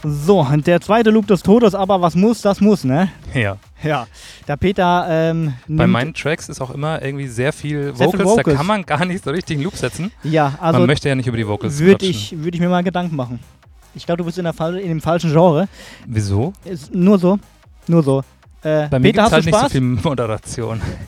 So, und der zweite Loop des Todes, aber was muss, das muss, ne? Ja. Ja, der Peter Bei meinen Tracks ist auch immer irgendwie sehr viel Vocals, da kann man gar nicht so richtig einen Loop setzen. Ja, also man möchte ja nicht über die Vocals würde ich mir mal Gedanken machen. Ich glaube, du bist in dem falschen Genre. Wieso? Ist nur so. Bei mir Peter, gibt es hast halt du nicht so Spaß? viel Moderation.